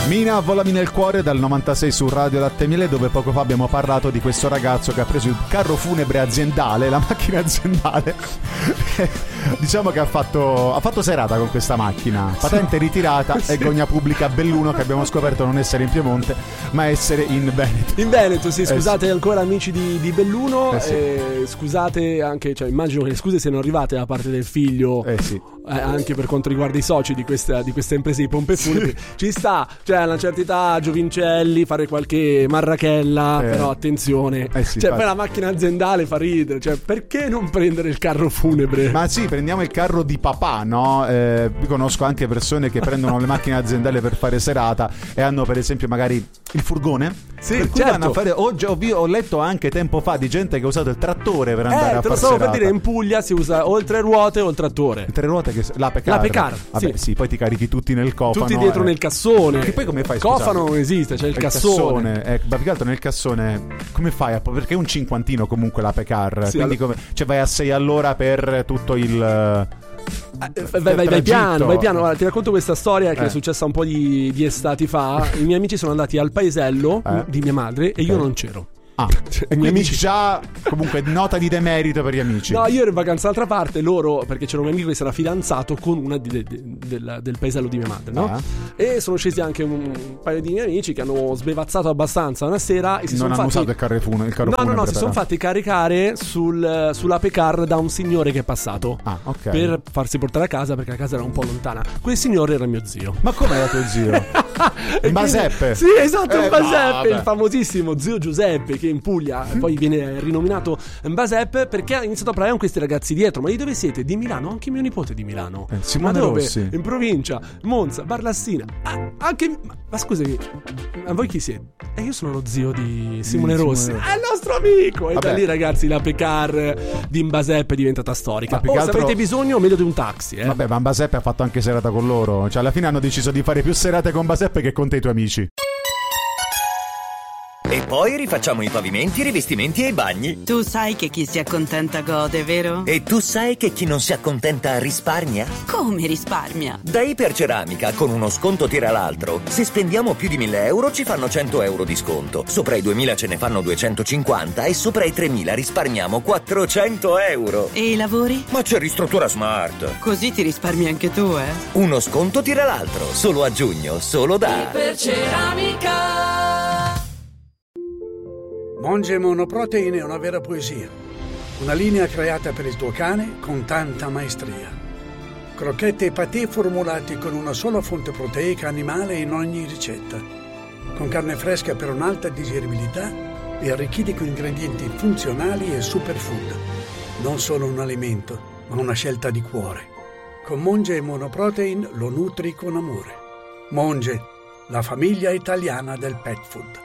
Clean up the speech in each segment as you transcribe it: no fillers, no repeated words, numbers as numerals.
Mina, volami nel cuore dal 96 su Radio Latte Miele, dove poco fa abbiamo parlato di questo ragazzo che ha preso il carro funebre aziendale, la macchina aziendale. Diciamo che ha fatto serata con questa macchina, patente ritirata e gogna pubblica Belluno, che abbiamo scoperto non essere in Piemonte ma essere in Veneto. In Veneto, sì, scusate ancora amici di Belluno, scusate anche, cioè immagino che le scuse siano arrivate da parte del figlio, anche per quanto riguarda i soci di questa impresa di pompe funebri. Ci sta, cioè a una certa età, giovincelli, fare qualche marrachella, però attenzione, cioè poi la macchina aziendale fa ridere, cioè perché non prendere il carro funebre? Ma sì, prendiamo il carro di papà, no? Io conosco anche persone che prendono le macchine aziendali per fare serata e hanno per esempio magari il furgone, per cui vanno a fare, ho letto anche tempo fa di gente che ha usato il trattore per andare a fare serata. Te lo stavo per dire, in Puglia si usa o il tre ruote o il trattore. Il tre ruote, l'Apecar. Vabbè, sì, poi ti carichi tutti nel cofano. Tutti dietro nel cassone. Che poi come fai? Cofano non esiste, c'è il cassone. Ma più che altro nel cassone come fai? Perché è un cinquantino comunque l'Apecar, quindi cioè vai a 6 all'ora per tutto il... vai piano. Guarda, ti racconto questa storia che è successa un po' di estati fa. I miei amici sono andati al paesello di mia madre e io non c'ero. I miei amici già comunque nota di demerito per gli amici. No, io ero in vacanza d'altra parte, loro, perché c'era un mio amico che si era fidanzato con una del paesello di mia madre, no? E sono scesi anche un paio di miei amici che hanno sbevazzato abbastanza una sera e si sono fatti... usato il carro funebre. No, si sono fatti caricare sull'Apecar da un signore che è passato per farsi portare a casa, perché la casa era un po' lontana. Quel signore era mio zio. Ma come era tuo zio? In Baseppe? Sì, esatto, in Baseppe, il famosissimo zio Giuseppe, che in Puglia poi viene rinominato Baseppe, perché ha iniziato a parlare con questi ragazzi dietro. Ma di dove siete? Di Milano? Anche mio nipote è di Milano. Simone Rossi. In provincia, Monza, Barlassina. Ma scusami, ma voi chi siete? Io sono lo zio di Simone Rossi. È il nostro amico. E da lì, ragazzi, la Pecar di Baseppe è diventata storica. Se avete bisogno, meglio di un taxi. Vabbè, ma Baseppe ha fatto anche serata con loro. Cioè alla fine hanno deciso di fare più serate con Baseppe che con te e i tuoi amici. E poi rifacciamo i pavimenti, i rivestimenti e i bagni. Tu sai che chi si accontenta gode, vero? E tu sai che chi non si accontenta risparmia? Come risparmia? Da Iperceramica, con uno sconto tira l'altro. Se spendiamo più di 1.000 euro ci fanno 100 euro di sconto. Sopra i 2.000 ce ne fanno 250 e sopra i 3.000 risparmiamo 400 euro. E i lavori? Ma c'è Ristruttura Smart. Così ti risparmi anche tu, eh? Uno sconto tira l'altro. Solo a giugno, solo da Iperceramica. Monge Monoprotein è una vera poesia. Una linea creata per il tuo cane con tanta maestria. Crocchette e patè formulati con una sola fonte proteica animale in ogni ricetta. Con carne fresca per un'alta digeribilità e arricchiti con ingredienti funzionali e superfood. Non solo un alimento, ma una scelta di cuore. Con Monge Monoprotein lo nutri con amore. Monge, la famiglia italiana del pet food.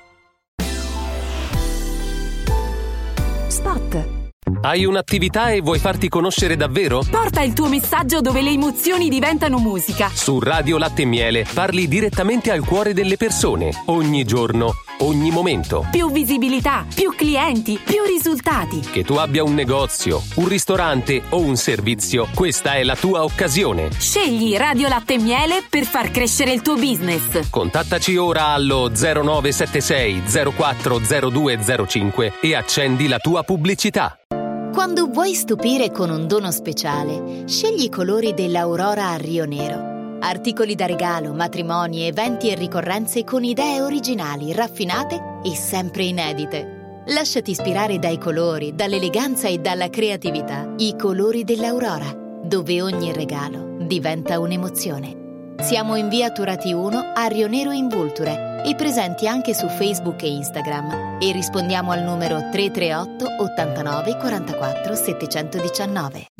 Spot. Hai un'attività e vuoi farti conoscere davvero? Porta il tuo messaggio dove le emozioni diventano musica. Su Radio Latte e Miele parli direttamente al cuore delle persone, ogni giorno, ogni momento. Più visibilità, più clienti, più risultati. Che tu abbia un negozio, un ristorante o un servizio, questa è la tua occasione. Scegli Radio Latte e Miele per far crescere il tuo business. Contattaci ora allo 0976 040205 e accendi la tua pubblicità. Quando vuoi stupire con un dono speciale, scegli i colori dell'Aurora a Rio Nero. Articoli da regalo, matrimoni, eventi e ricorrenze con idee originali, raffinate e sempre inedite. Lasciati ispirare dai colori, dall'eleganza e dalla creatività. I colori dell'Aurora, dove ogni regalo diventa un'emozione. Siamo in via Turati 1 a Rio Nero in Vulture e presenti anche su Facebook e Instagram. E rispondiamo al numero 338 89 44 719.